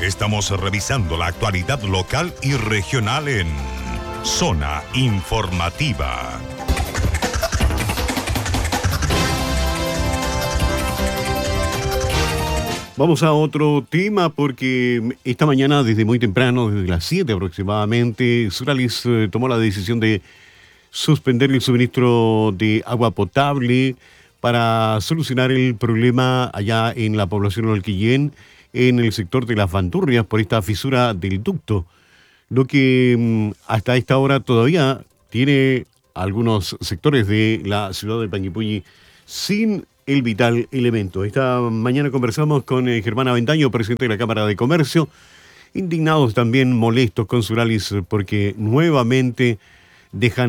Estamos revisando la actualidad local y regional en Zona Informativa. Vamos a otro tema porque esta mañana, desde muy temprano, desde las 7 aproximadamente, Suralis tomó la decisión de suspender el suministro de agua potable para solucionar el problema allá en la población de Holquillén, en el sector de las Bandurrias, por esta fisura del ducto, lo que hasta esta hora todavía tiene algunos sectores de la ciudad de Panguipulli sin el vital elemento. Esta mañana conversamos con Germán Aventaño, presidente de la Cámara de Comercio, indignados también, molestos con Suralis porque nuevamente dejan